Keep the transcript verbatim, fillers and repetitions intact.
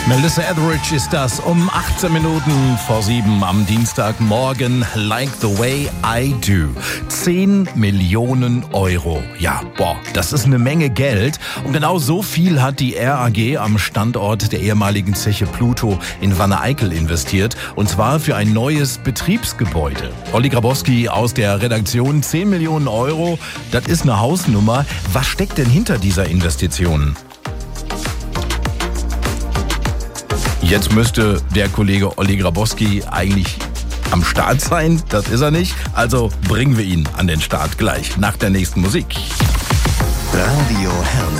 Melissa Etheridge ist das um achtzehn Minuten vor sieben am Dienstagmorgen. Like the way I do. zehn Millionen Euro. Ja, boah, das ist eine Menge Geld. Und genau so viel hat die R A G am Standort der ehemaligen Zeche Pluto in Wanne-Eickel investiert. Und zwar für ein neues Betriebsgebäude. Olli Grabowski aus der Redaktion. zehn Millionen Euro, das ist eine Hausnummer. Was steckt denn hinter dieser Investition? Jetzt müsste der Kollege Olli Grabowski eigentlich am Start sein. Das ist er nicht. Also bringen wir ihn an den Start gleich nach der nächsten Musik. Radio Herne.